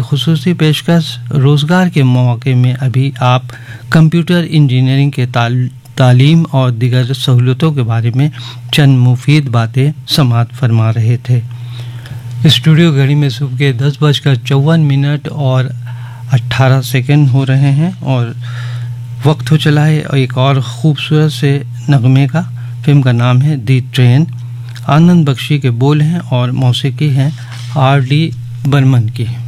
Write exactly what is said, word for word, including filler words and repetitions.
खुसूसी पेशकश रोज़गार के मौके में अभी आप कंप्यूटर इंजीनियरिंग के ताल तालीम और दिगर सहूलतों के बारे में चंद मुफीद बातें समाअत फरमा रहे थे। स्टूडियो घड़ी में सुबह के दस बजकर चौवन मिनट और अट्ठारह सेकंड हो रहे हैं और वक्त हो चला है एक और ख़ूबसूरत से नगमे का। फिल्म का नाम है दी ट्रेन। आनंद बख्शी के बोल हैं और मौसीकी हैं आर डी बर्मन की।